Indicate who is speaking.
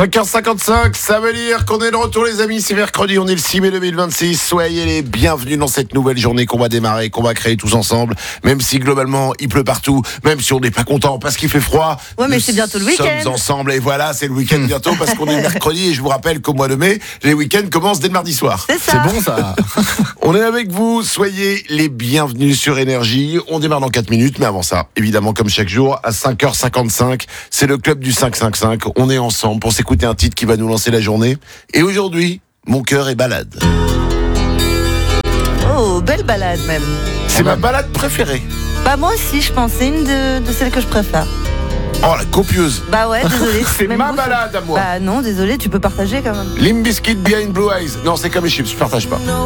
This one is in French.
Speaker 1: 5h55, ça veut dire qu'on est de retour les amis, c'est mercredi, on est le 6 mai 2026, soyez les bienvenus dans cette nouvelle journée qu'on va démarrer, qu'on va créer tous ensemble, même si globalement il pleut partout, même si on n'est pas content parce qu'il fait froid.
Speaker 2: Ouais, mais c'est bientôt le week-end.
Speaker 1: Nous sommes ensemble et voilà, c'est le week-end bientôt parce qu'on est mercredi et je vous rappelle qu'au mois de mai, les week-ends commencent dès le mardi soir.
Speaker 2: C'est ça.
Speaker 3: C'est bon ça.
Speaker 1: On est avec vous, soyez les bienvenus sur Énergie. On démarre dans 4 minutes, mais avant ça, évidemment comme chaque jour, à 5h55, c'est le club du 555. On est ensemble pour s'écouter un titre qui va nous lancer la journée. Et aujourd'hui, mon cœur est balade.
Speaker 2: Oh, belle balade même.
Speaker 1: C'est ma balade préférée.
Speaker 2: Bah moi aussi, je pense, c'est une de celles que je préfère.
Speaker 1: Oh, la copieuse.
Speaker 2: Bah ouais, désolé.
Speaker 1: C'est
Speaker 2: Même
Speaker 1: ma
Speaker 2: vous,
Speaker 1: balade à moi.
Speaker 2: Bah non, désolé, tu peux partager quand même.
Speaker 1: Limp Bizkit Behind Blue Eyes. Non, c'est comme les chips, je partage pas.